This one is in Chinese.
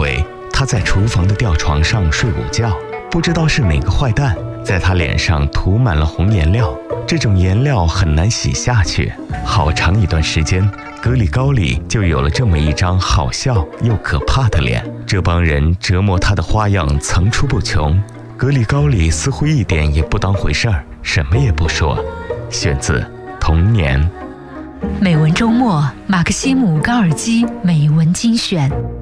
回，他在厨房的吊床上睡午觉，不知道是哪个坏蛋在他脸上涂满了红颜料，这种颜料很难洗下去。好长一段时间，格里高里就有了这么一张好笑又可怕的脸。这帮人折磨他的花样层出不穷，格里高里似乎一点也不当回事儿，什么也不说。选自《童年》。 美文周末，马克西姆·高尔基美文精选。